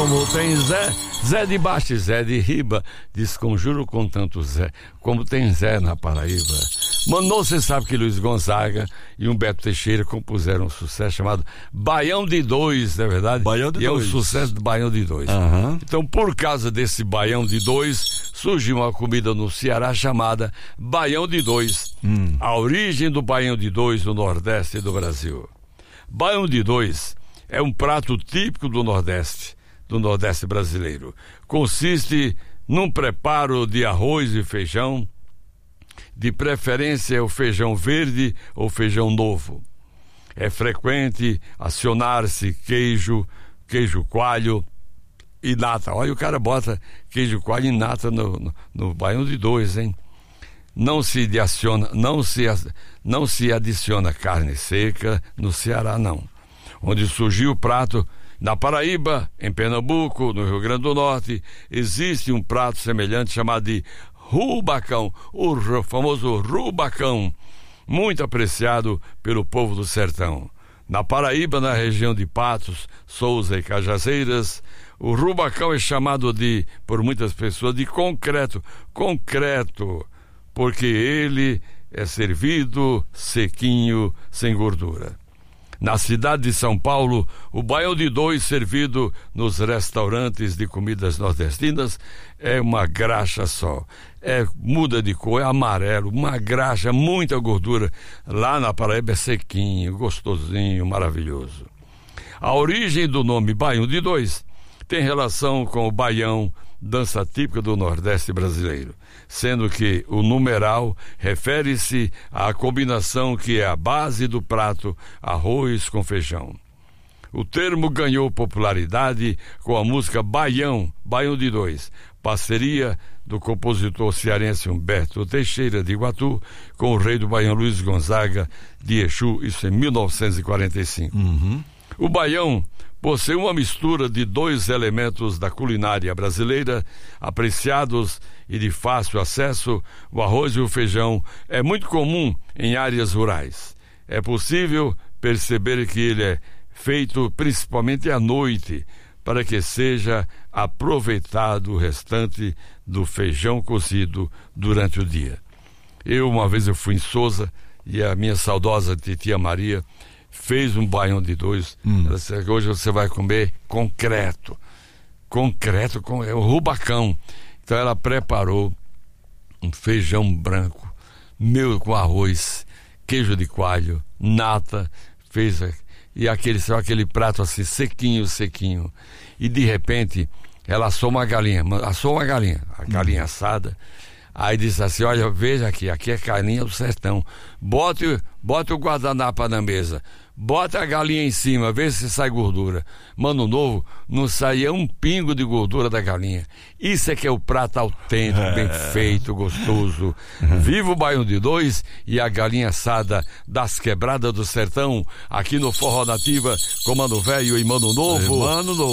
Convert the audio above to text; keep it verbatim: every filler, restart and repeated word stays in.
como tem Zé, Zé de baixo e Zé de riba, desconjuro com tanto Zé, como tem Zé na Paraíba. Mano, você sabe que Luiz Gonzaga e Humberto Teixeira compuseram um sucesso chamado Baião de Dois, não é verdade? Baião de e Dois. é o sucesso do Baião de Dois. Uhum. Então, por causa desse Baião de Dois, surgiu uma comida no Ceará chamada Baião de Dois. Hum. A origem do Baião de Dois no Nordeste do Brasil. Baião de Dois é um prato típico do Nordeste, do Nordeste brasileiro. Consiste num preparo de arroz e feijão, de preferência o feijão verde ou feijão novo. É frequente acionar-se queijo, queijo coalho e nata. Olha, o cara bota queijo coalho e nata no, no, no Baião de Dois, hein? Não se adiciona, não se, não se adiciona carne seca no Ceará, não. Onde surgiu o prato, na Paraíba, em Pernambuco, no Rio Grande do Norte, existe um prato semelhante chamado de rubacão, o famoso rubacão, muito apreciado pelo povo do sertão. Na Paraíba, na região de Patos, Souza e Cajazeiras, o rubacão é chamado de, por muitas pessoas, de concreto. Concreto, porque ele é servido sequinho, sem gordura. Na cidade de São Paulo, o Baião de Dois servido nos restaurantes de comidas nordestinas é uma graxa só. É, muda de cor, é amarelo, uma graxa, muita gordura. Lá na Paraíba é sequinho, gostosinho, maravilhoso. A origem do nome Baião de Dois tem relação com o baião, dança típica do Nordeste brasileiro, sendo que o numeral refere-se à combinação que é a base do prato, arroz com feijão. O termo ganhou popularidade com a música Baião, Baião de Dois, parceria do compositor cearense Humberto Teixeira de Iguatu com o rei do Baião Luiz Gonzaga de Exu, isso em mil novecentos e quarenta e cinco. Uhum. O baião possui uma mistura de dois elementos da culinária brasileira, apreciados e de fácil acesso. O arroz e o feijão é muito comum em áreas rurais. É possível perceber que ele é feito principalmente à noite, para que seja aproveitado o restante do feijão cozido durante o dia. Eu, uma vez eu fui em Souza e a minha saudosa titia Maria fez um baião de dois. Hum. Ela disse que hoje você vai comer concreto. Concreto, com, é o rubacão. Então ela preparou um feijão branco, meu com arroz, queijo de coalho, nata, fez e aquele, aquele prato assim, sequinho, sequinho. E de repente, ela assou uma galinha, assou uma galinha, a galinha hum. assada. Aí disse assim, olha, veja aqui, aqui é galinha do sertão. Bote, bote o guardanapo na mesa, bota a galinha em cima, vê se sai gordura. Mano Novo, não saía um pingo de gordura da galinha. Isso é que é o prato autêntico, é. bem feito, gostoso. Viva o Baião de Dois e a galinha assada das quebradas do sertão, aqui no Forró Nativa, com Mano Velho e Mano Novo. Mano Novo.